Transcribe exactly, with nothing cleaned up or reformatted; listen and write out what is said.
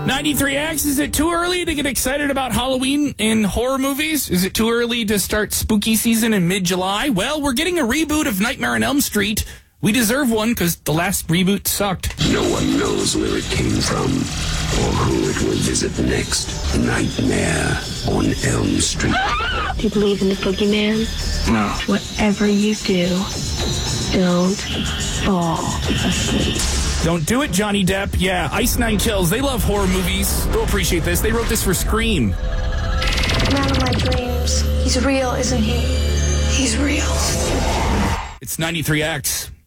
ninety-three X, is it too early to get excited about Halloween in horror movies? Is it too early to start spooky season in mid-July? Well, we're getting a reboot of Nightmare on Elm Street. We deserve one because the last reboot sucked. No one knows where it came from or who it will visit next. Nightmare on Elm Street. Do you believe in the boogeyman? No. Whatever you do, don't fall asleep. Don't do it, Johnny Depp. Yeah, Ice Nine Kills. They love horror movies. They'll appreciate this. They wrote this for Scream. Man of my dreams. He's real, isn't he? He's real. It's ninety-three X.